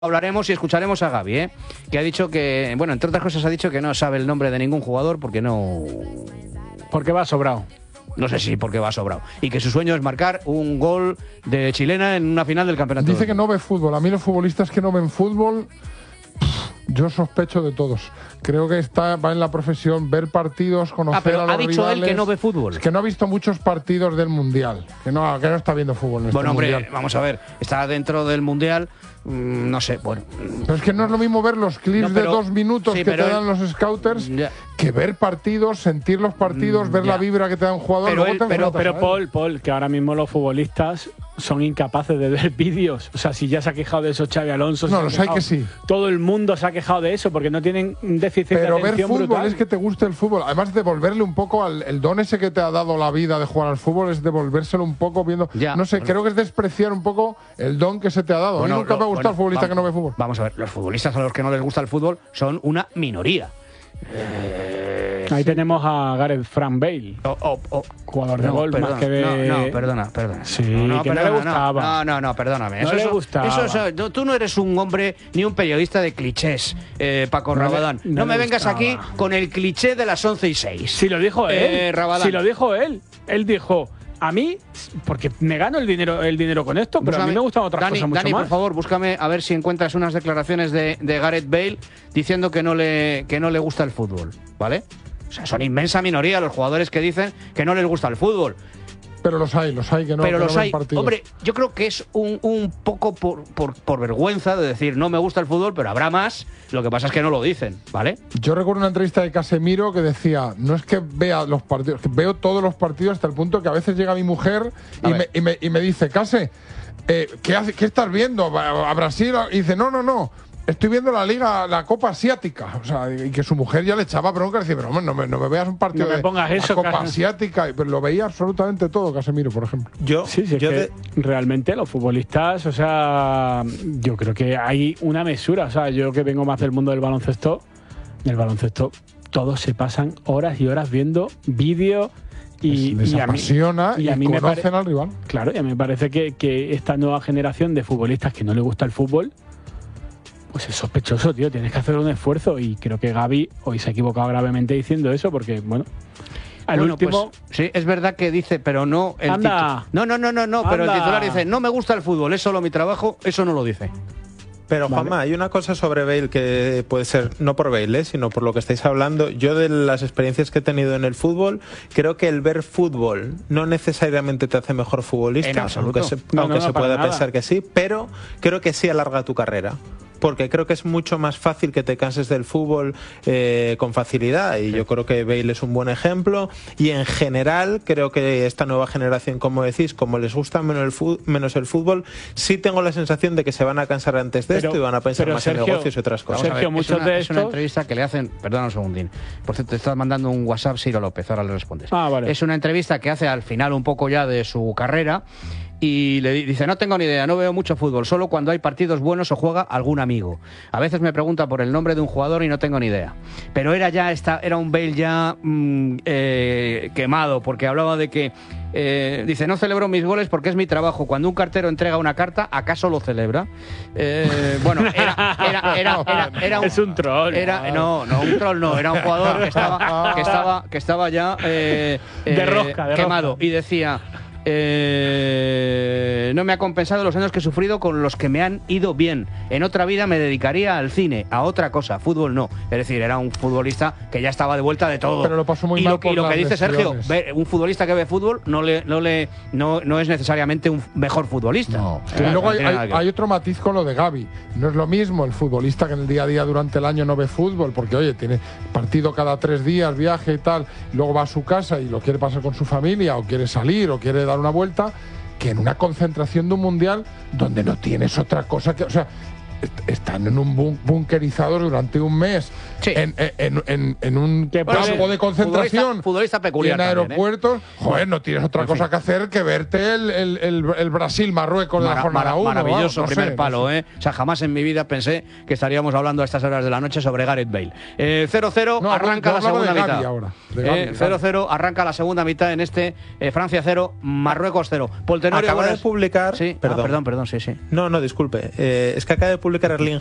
Hablaremos y escucharemos a Gavi, que ha dicho que, bueno, entre otras cosas ha dicho que no sabe el nombre de ningún jugador porque va sobrado. No sé si porque va sobrado. Y que su sueño es marcar un gol de chilena en una final del campeonato. Dice que no ve fútbol. A mí los futbolistas que no ven fútbol, yo sospecho de todos. Creo que va en la profesión ver partidos, conocer a los ha dicho rivales. Él que no ve fútbol. Es que no ha visto muchos partidos del Mundial. Que no está viendo fútbol en este Mundial. Mundial. Vamos a ver. Está dentro del Mundial. No sé, bueno. Pero es que no es lo mismo ver los clips de 2 minutos que te dan los scouters que ver partidos, sentir los partidos, ver la vibra que te da un jugador. Pero Paul, que ahora mismo los futbolistas son incapaces de ver vídeos. O sea, si ya se ha quejado de eso Xabi Alonso. No, los hay que sí. Todo el mundo se ha quejado de eso porque no tienen un déficit de atención ver fútbol brutal. Es que te guste el fútbol. Además, devolverle un poco el don ese que te ha dado la vida de jugar al fútbol, es devolvérselo un poco viendo. No sé, creo que es despreciar un poco el don que se te ha dado. Bueno, a mí nunca me ha gustado el futbolista que no ve fútbol. Vamos a ver, los futbolistas a los que no les gusta el fútbol son una minoría. Ahí tenemos a Gareth Frank Bale, jugador de gol, más que de… Perdona. Sí, no le gustaba. No, perdóname. No le gustaba. Tú no eres un hombre ni un periodista de clichés, Paco Rabadán. No me vengas aquí con el cliché de las 11:06. Si lo dijo él, Rabadán. Si lo dijo él. Él dijo… A mí, porque me gano el dinero con esto, pero a mí me gustan otras cosas mucho Dani, más. por favor, búscame a ver si encuentras unas declaraciones de Gareth Bale diciendo que no le gusta el fútbol, ¿vale? O sea, son inmensa minoría los jugadores que dicen que no les gusta el fútbol. Pero los hay que no. Pero los hay. Partidos. Hombre, yo creo que es un poco por vergüenza de decir no me gusta el fútbol, pero habrá más. Lo que pasa es que no lo dicen, ¿vale? Yo recuerdo una entrevista de Casemiro que decía, no es que vea los partidos, que veo todos los partidos hasta el punto que a veces llega mi mujer y me dice, Case, ¿qué estás viendo? ¿A Brasil? Y dice, no. Estoy viendo la Copa Asiática. O sea, y que su mujer ya le echaba bronca y decía, pero hombre, no me veas un partido de la Copa Asiática. Pero lo veía absolutamente todo, Casemiro, por ejemplo. Realmente los futbolistas, o sea, yo creo que hay una mesura. O sea, yo que vengo más del mundo del baloncesto, todos se pasan horas y horas viendo vídeos. Y les apasiona y conocen al rival. Claro, y a mí me parece que esta nueva generación de futbolistas que no les gusta el fútbol, pues es sospechoso, tío. Tienes que hacer un esfuerzo y creo que Gavi hoy se ha equivocado gravemente diciendo eso porque, bueno, último… Pues, sí, es verdad que dice, pero no… No, pero el titular dice, no me gusta el fútbol, es solo mi trabajo, eso no lo dice. Pero, Juanma, hay una cosa sobre Bale que puede ser, no por Bale, sino por lo que estáis hablando. Yo, de las experiencias que he tenido en el fútbol, creo que el ver fútbol no necesariamente te hace mejor futbolista, aunque se pueda pensar que sí, pero creo que sí alarga tu carrera. Porque creo que es mucho más fácil que te canses del fútbol con facilidad, y yo creo que Bale es un buen ejemplo. Y en general creo que esta nueva generación, como decís, como les gusta menos el fútbol, sí tengo la sensación de que se van a cansar antes de esto y van a pensar más en negocios y otras cosas. Es una entrevista que le hacen, perdona un segundín, por cierto, te estás mandando un WhatsApp Ciro López, ahora le respondes. Vale. Es una entrevista que hace al final un poco ya de su carrera y le dice, no tengo ni idea, no veo mucho fútbol, solo cuando hay partidos buenos o juega algún amigo. A veces me pregunta por el nombre de un jugador y no tengo ni idea. Pero era un Bale ya quemado, porque hablaba de que dice, no celebro mis goles porque es mi trabajo. Cuando un cartero entrega una carta, ¿acaso lo celebra? Bueno, era un… Es un troll. Un troll no, era un jugador que estaba ya quemado. Y decía… no me ha compensado los años que he sufrido con los que me han ido bien. En otra vida me dedicaría al cine, a otra cosa, fútbol no. Es decir, era un futbolista que ya estaba de vuelta de todo. Pero lo pasó muy mal. Y lo que dice Sergio, un futbolista que ve fútbol no es necesariamente un mejor futbolista. No. Y luego hay otro matiz con lo de Gavi. No es lo mismo el futbolista que en el día a día durante el año no ve fútbol, porque oye, tiene partido cada 3 días, viaje y tal, y luego va a su casa y lo quiere pasar con su familia, o quiere salir, o quiere dar una vuelta, que en una concentración de un mundial donde no tienes otra cosa que… O sea, están en un bunkerizados durante un mes, en un campo de concentración, futbolista peculiar y en aeropuertos, joder, no tienes otra cosa que hacer que verte el Brasil-Marruecos de la jornada 1. Maravilloso primer palo, O sea, jamás en mi vida pensé que estaríamos hablando a estas horas de la noche sobre Gareth Bale. 0-0, arranca la segunda mitad. 0-0, arranca la segunda mitad en este Francia 0, Marruecos 0. Acaba de publicar… Sí, perdón, sí. No, disculpe. Es que acaba de publicar publicar Erling